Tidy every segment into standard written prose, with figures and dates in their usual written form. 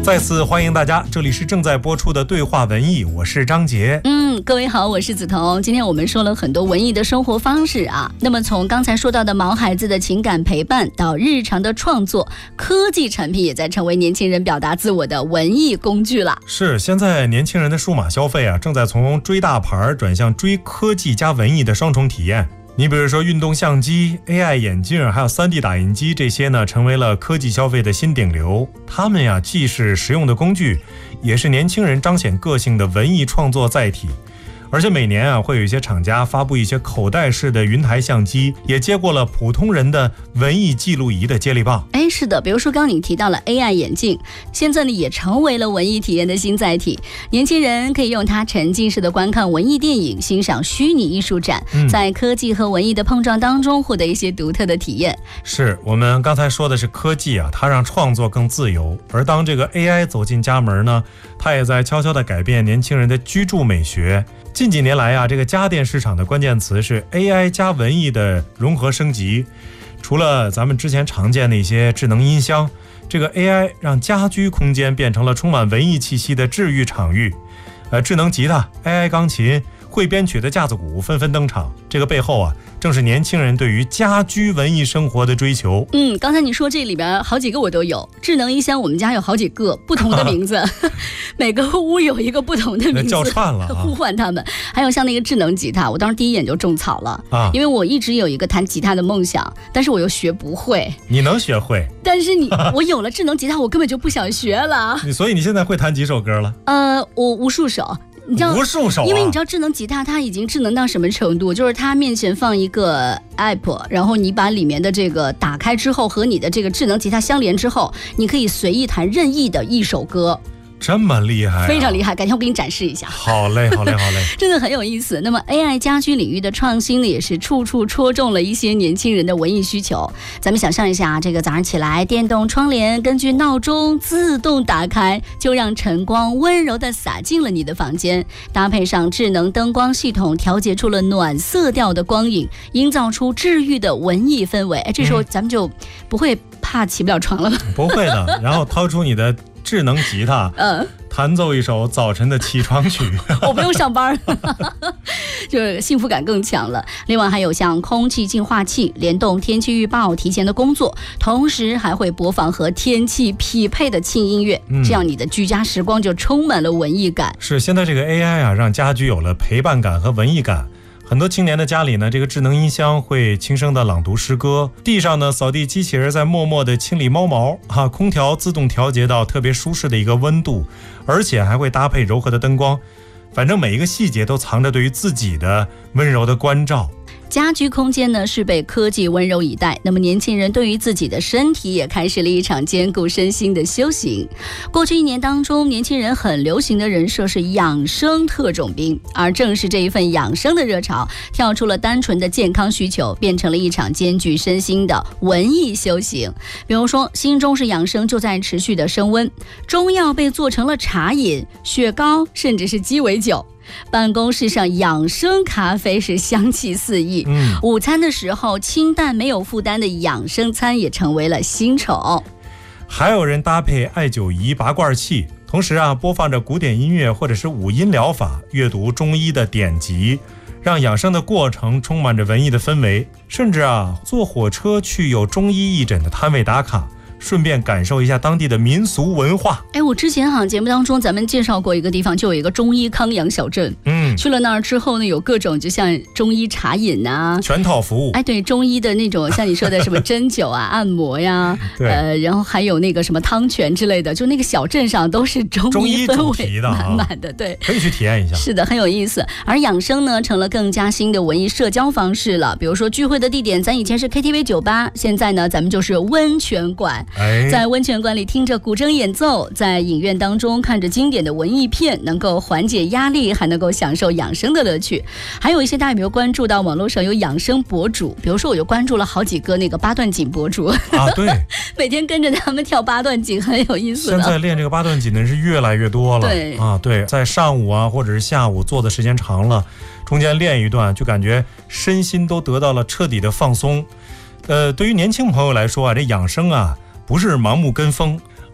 再次欢迎大家，这里是正在播出的对话文艺，我是张杰。 各位好，我是梓潼。今天我们说了很多文艺的生活方式啊，那么从刚才说到的毛孩子的情感陪伴到日常的创作，科技产品也在成为年轻人表达自我的文艺工具了。 是，现在年轻人的数码消费啊，正在从追大牌转向追科技加文艺的双重体验。你比如说运动相机、AI 眼镜还有 3D 打印机，这些呢成为了科技消费的新顶流。它们呀既是实用的工具，也是年轻人彰显个性的文艺创作载体。而且每年啊会有一些厂家发布一些口袋式的云台相机，也接过了普通人的文艺记录仪的接力棒。 是的，比如说刚刚你提到了 AI 眼镜，现在呢也成为了文艺体验的新载体。年轻人可以用它沉浸式的观看文艺电影，欣赏虚拟艺术展，在科技和文艺的碰撞当中获得一些独特的体验。 是，我们刚才说的是科技啊，它让创作更自由，而当这个 AI 走进家门呢，它也在悄悄地改变年轻人的居住美学。近几年来啊，这个家电市场的关键词是 AI 加文艺的融合升级。除了咱们之前常见的一些智能音箱，这个 AI 让家居空间变成了充满文艺气息的治愈场域。智能吉他、AI 钢琴、会编曲的架子鼓纷纷登场，这个背后啊，正是年轻人对于家居文艺生活的追求。 刚才你说这里边好几个我都有，智能音箱我们家有好几个不同的名字每个屋有一个不同的名字， 叫串了互换他们。还有像那个智能吉他，我当时第一眼就种草了因为我一直有一个弹吉他的梦想，但是我又学不会。 你能学会， 但是我有了智能吉他，我根本就不想学了。 所以你现在会弹几首歌了？ 我无数首。你知道， 无数首因为你知道智能吉他它已经智能到什么程度，就是它面前放一个 app， 然后你把里面的这个打开之后，和你的这个智能吉他相连之后，你可以随意弹任意的一首歌。 这么厉害非常厉害，改天我给你展示一下。 好嘞真的很有意思。那么 AI 家居领域的创新呢，也是处处戳中了一些年轻人的文艺需求。咱们想象一下，这个早上起来，电动窗帘根据闹钟自动打开，就让晨光温柔地洒进了你的房间，搭配上智能灯光系统，调节出了暖色调的光影，营造出治愈的文艺氛围。这时候咱们就不会怕起不了床了吧？ 不会的。然后掏出你的智能吉他，弹奏一首早晨的起床曲我不用上班就是幸福感更强了。另外还有像空气净化器联动天气预报提前的工作，同时还会播放和天气匹配的轻音乐，这样你的居家时光就充满了文艺感。 是，现在这个 AI 啊，让家居有了陪伴感和文艺感。很多青年的家里呢，这个智能音箱会轻声的朗读诗歌，地上呢扫地机器人在默默的清理猫毛空调自动调节到特别舒适的一个温度，而且还会搭配柔和的灯光，反正每一个细节都藏着对于自己的温柔的关照。 家居空间呢是被科技温柔以待，那么年轻人对于自己的身体也开始了一场兼顾身心的修行。过去1年当中，年轻人很流行的人设是养生特种兵，而正是这一份养生的热潮，跳出了单纯的健康需求，变成了一场兼具身心的文艺修行。比如说新中式养生就在持续的升温，中药被做成了茶饮、雪糕，甚至是鸡尾酒。办公室上养生咖啡是香气四溢，午餐的时候清淡没有负担的养生餐也成为了新宠。 还有人搭配艾灸仪、拔罐器，同时播放着古典音乐或者是五音疗法，阅读中医的典籍，让养生的过程充满着文艺的氛围。甚至坐火车去有中医义诊的摊位打卡，顺便感受一下当地的民俗文化。 我之前好像节目当中咱们介绍过一个地方，就有一个中医康养小镇。去了那儿之后呢，有各种就像中医茶饮全套服务。 对，中医的那种像你说的什么针灸按摩呀然后还有那个什么汤泉之类的，就那个小镇上都是中医氛围满满的。对， 可以去体验一下。 是的，很有意思。而养生呢，成了更加新的文艺社交方式了。比如说聚会的地点，咱以前是 KTV 酒吧，现在呢咱们就是温泉馆。在温泉馆里听着古筝演奏，在影院当中看着经典的文艺片，能够缓解压力，还能够享受养生的乐趣。还有一些大家有没有关注到网络上有养生博主，比如说我就关注了好几个那个8段锦博主对每天跟着他们跳8段锦，很有意思的。 现在练这个8段锦的人是越来越多了。对，在上午或者是下午做的时间长了，中间练一段，就感觉身心都得到了彻底的放松。对于年轻朋友来说这养生不是盲目跟风，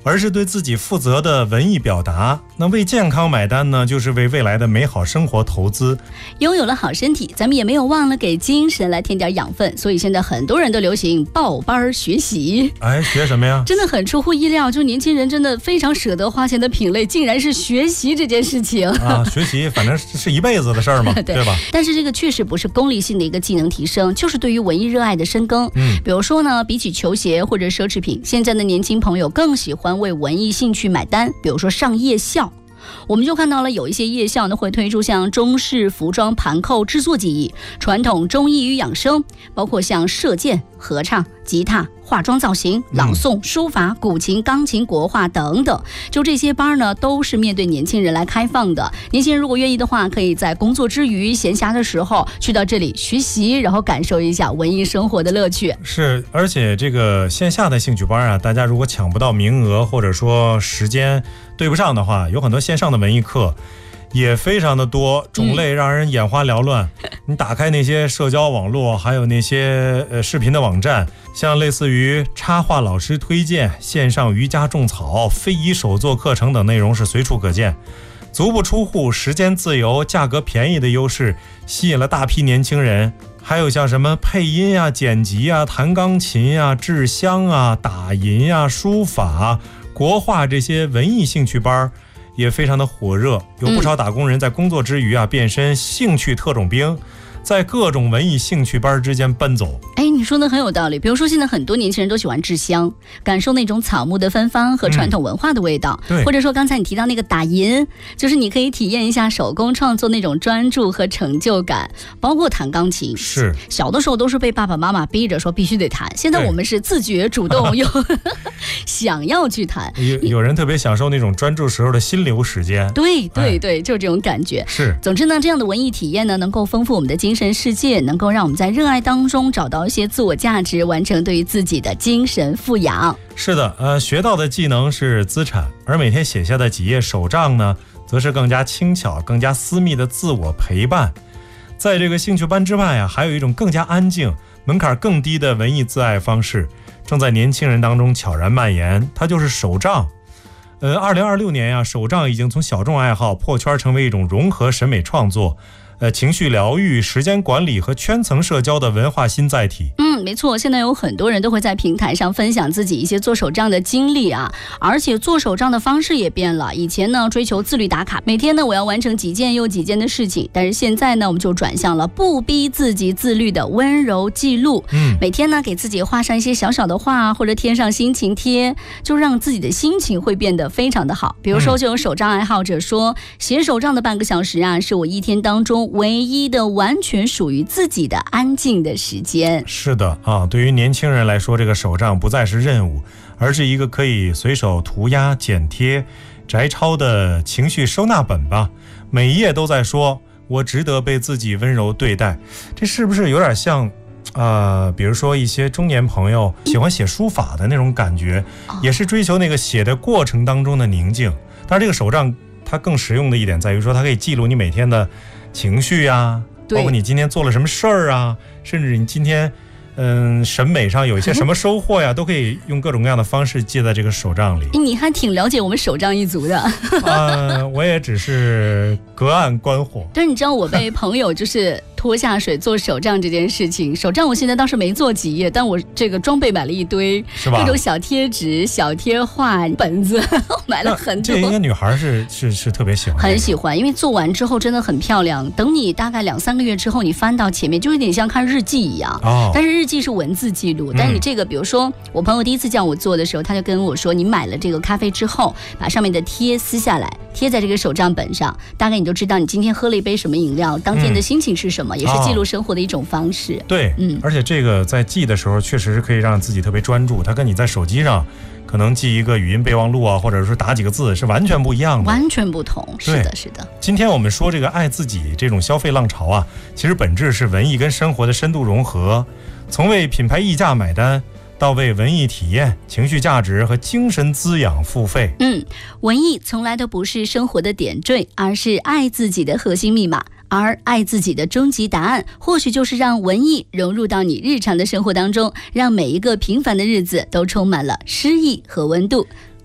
而是对自己负责的文艺表达。那为健康买单呢，就是为未来的美好生活投资。 拥有了好身体，咱们也没有忘了给精神来添点养分，所以现在很多人都流行报班学习。 学什么呀？ 真的很出乎意料，就年轻人真的非常舍得花钱的品类，竟然是学习这件事情啊！学习反正是一辈子的事儿嘛，对吧？ 但是这个确实不是功利性的一个技能提升，就是对于文艺热爱的深耕。比如说呢，比起球鞋或者奢侈品，现在的年轻朋友更喜欢为文艺兴趣买单，比如说上夜校。我们就看到了有一些夜校呢会推出像中式服装盘扣制作技艺、传统中医与养生，包括像射箭、合唱、吉他、化妆造型、朗诵、书法、古琴、钢琴、国画等等。就这些班呢都是面对年轻人来开放的，年轻人如果愿意的话，可以在工作之余闲暇的时候去到这里学习，然后感受一下文艺生活的乐趣。 是，而且这个线下的兴趣班啊，大家如果抢不到名额或者说时间对不上的话，有很多线上的文艺课也非常的多，种类让人眼花缭乱。你打开那些社交网络，还有那些视频的网站，像类似于插画老师推荐、线上瑜伽种草、非遗手作课程等内容是随处可见。足不出户、时间自由、价格便宜的优势吸引了大批年轻人。还有像什么配音啊、剪辑啊、弹钢琴啊、制香啊、打银啊、书法、国画这些文艺兴趣班也非常的火热，有不少打工人在工作之余啊，变身兴趣特种兵，在各种文艺兴趣班之间奔走。 你说的很有道理。比如说现在很多年轻人都喜欢制香，感受那种草木的芬芳和传统文化的味道。或者说刚才你提到那个打银，就是你可以体验一下手工创作那种专注和成就感。包括弹钢琴， 是小的时候都是被爸爸妈妈逼着说必须得弹，现在我们是自觉主动又想要去弹。 有人特别享受那种专注时候的心流时间。 对，就是这种感觉。 是， 总之呢，这样的文艺体验呢，能够丰富我们的精神世界，能够让我们在热爱当中找到一些自我价值，完成对于自己的精神富养。 是的，学到的技能是资产，而每天写下的几页手账呢，则是更加轻巧、更加私密的自我陪伴。在这个兴趣班之外啊，还有一种更加安静、门槛更低的文艺自爱方式，正在年轻人当中悄然蔓延，它就是手账。2026年呀，手账已经从小众爱好破圈成为一种融合审美创作、情绪疗愈、时间管理和圈层社交的文化新载体。 没错，现在有很多人都会在平台上分享自己一些做手账的经历啊，而且做手账的方式也变了。以前呢，追求自律打卡，每天呢我要完成几件又几件的事情，但是现在呢，我们就转向了不逼自己自律的温柔记录。每天呢给自己画上一些小小的画，或者贴上心情贴，就让自己的心情会变得非常的好。比如说，就有手账爱好者说，写手账的半个小时啊，是我一天当中唯一的完全属于自己的安静的时间。 是的啊，对于年轻人来说，这个手账不再是任务，而是一个可以随手涂鸦、剪贴、摘抄的情绪收纳本吧。每一页都在说，我值得被自己温柔对待。这是不是有点像比如说一些中年朋友喜欢写书法的那种感觉，也是追求那个写的过程当中的宁静。当然这个手账它更实用的一点在于说，它可以记录你每天的情绪啊，包括你今天做了什么事儿啊，甚至你今天审美上有一些什么收获呀，都可以用各种各样的方式记在这个手账里。 你还挺了解我们手账一族的。 我也只是隔岸观火。 但是你知道我被朋友就是拖下水做手账这件事情，手账我现在倒是没做几页，但我这个装备买了一堆， 是吧？ 各种小贴纸、小贴画本子，买了很多。 这应该女孩是特别喜欢， 很喜欢，因为做完之后真的很漂亮。等你大概2-3个月之后，你翻到前面就有点像看日记一样。但是日记是文字记录，但是你这个，比如说我朋友第一次叫我做的时候，他就跟我说，你买了这个咖啡之后，把上面的贴撕下来，贴在这个手账本上，大概你就知道你今天喝了一杯什么饮料，当天的心情是什么，也是记录生活的一种方式。 对，而且这个在记的时候确实是可以让自己特别专注，它跟你在手机上可能记一个语音备忘录啊，或者说打几个字是完全不一样的， 完全不同。是的，是的。 今天我们说这个爱自己这种消费浪潮啊，其实本质是文艺跟生活的深度融合，从为品牌溢价买单，到为文艺体验、情绪价值和精神滋养付费。 文艺从来都不是生活的点缀，而是爱自己的核心密码。而爱自己的终极答案，或许就是让文艺融入到你日常的生活当中，让每一个平凡的日子都充满了诗意和温度。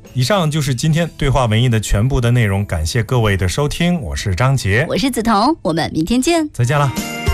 以上就是今天对话文艺的全部的内容，感谢各位的收听，我是张杰， 我是梓潼，我们明天见， 再见了。